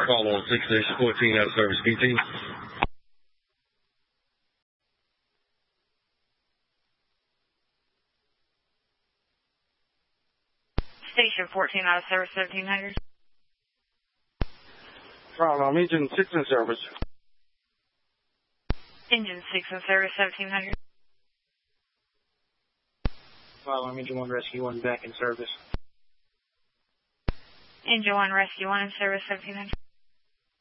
Call on 6-14 out of service, PT. Station 14 out of service, 1700. Call engine 6 in service. Engine 6 in service, 1700. Follow Engine 1 Rescue 1 back in service. Engine 1 Rescue 1 in service, 1700.